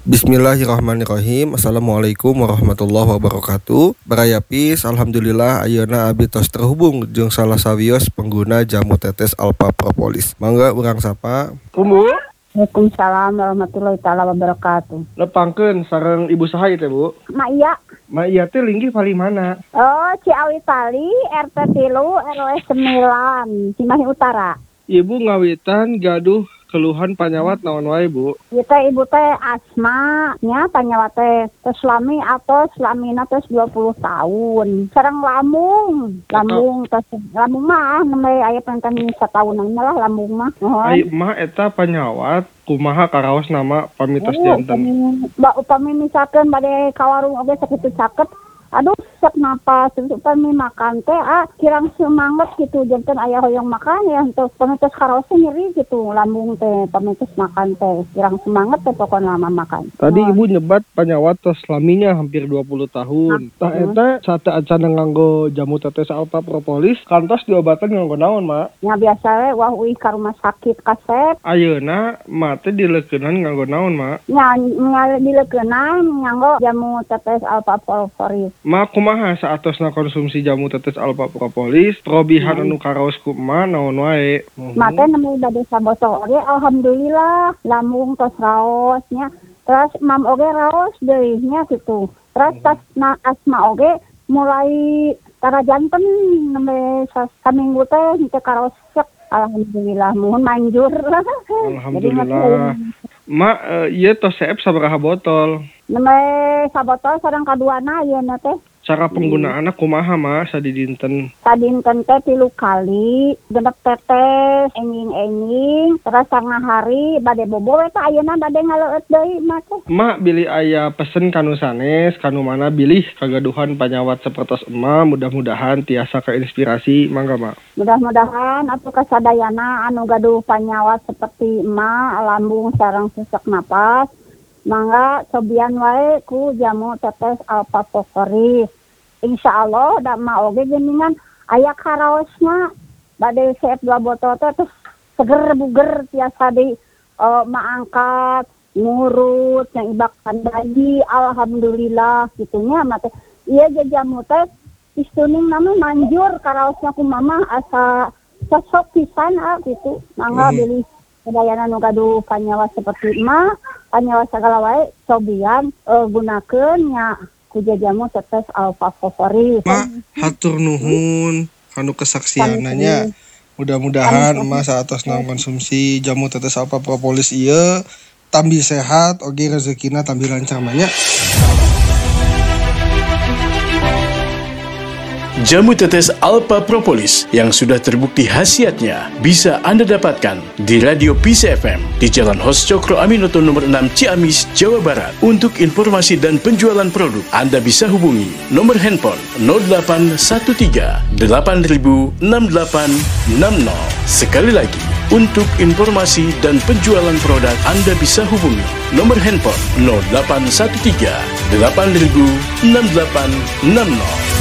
Bismillahirrahmanirrahim. Assalamualaikum warahmatullahi wabarakatuh. Barayapis, alhamdulillah ayeuna abi tos terhubung jeung salah sawios pengguna jamu tetes Alpha Propolis. Mangga urang sapa. Bu. Waalaikumsalam warahmatullahi taala wabarakatuh. Lepangkeun sareng ibu saha teh, Bu? Ma iya. Ma iya teh linggih pali mana? Oh, Ciawi Tali, RT 3, RW 9, Cimahi Utara. Ibu ngawitan gaduh keluhan panyawat naon wae, Bu? Ieu teh ibu teh asma nya panyawat teh selami atau selamina teh 20 tahun. Sareng lambung mah nembe aya pentan satahunan lah lambung mah. Ai mah eta panyawat kumaha karaos nama pamitos janten. Upami misalkeun bade ka warung oge sakitu caket. Aduh, sesak napas, upami makan teh kirang semangat gitu, janten aya hoyong makan ya untuk pamitos karosnya nyeri gitu, lambung teh pamitos makan teh kirang semangat teh pokoknya lama makan. Tadi ibu nyebat panyawat tos laminya hampir 20 tahun. Tah eta sate acan nganggo jamu tetes Alpha Propolis, kantos diobatan nganggo naon, Mak? Ya biasa we wah uih ka rumah sakit kasep. Ayeuna mah teh dileukeunnan nganggo naon, Mak? Ya dileukeunnan nganggo jamu tetes Alpha Propolis. Ma kumaha saatosna konsumsi jamu tetes Alpha Propolis, probihan anu karaos kumaha naon wae. Mate nemu bade sabotol oge alhamdulillah lambung tos raosnya. Terus mam oge raos deui nya gitu. Terus tas asma oge mulai tara janten nembe saminggu teh henteu karaos sek. Alhamdulillah mohon manjur. Alhamdulillah. Ma ieu tos seep sabaraha botol? Nembe sabotol sareng kaduana ieu na teh. Cara penggunaanna kumaha, Ma, sadidinten? Sadinten teh 3 kali, genep tetes, enging-enging, terus sanga hari bade bobo eta ayeuna bade ngaleueut deui mah teh. Ma bilih aya pesen kanu sanes, kanu mana bilih kagaduhan panyawat sapertos emma, mudah-mudahan tiasa keinspirasi, mangga, Ma. Mudah-mudahan atuh kasadayana anu gaduh panyawat seperti emma, lambung sareng sesak napas, mangga cobian wae ku jamu tetes Alpha Propolis. Insyaallah da mah oge geuningan aya karaosna bade seep 2 botol teh terus seger buger tiasa di maangkat ngurut yang ibakan bayi alhamdulillah gitunya mah teh ieu jamu teh istuning nama manjur karaosna ku mamah asa sosok pisan gitu mangga bilih sedayana nu gaduh panyawat seperti emah panyawat sagala wae cobian gunakeun nya ku jamu tetes Alpha Propolis. Ma, hatur nuhun kanu kesaksiananya. Mudah-mudahan emas saatosna konsumsi jamu tetes Alpha Propolis ieu tambi sehat oge rezekina tambi lancar nya. Jamu tetes Alpha Propolis yang sudah terbukti khasiatnya bisa Anda dapatkan di Radio Peace FM di Jalan Hos Cokro Aminoto nomor 6 Ciamis, Jawa Barat. Untuk informasi dan penjualan produk, Anda bisa hubungi nomor handphone 0813 8000 6860. Sekali lagi, untuk informasi dan penjualan produk, Anda bisa hubungi nomor handphone 0813 8000 6860.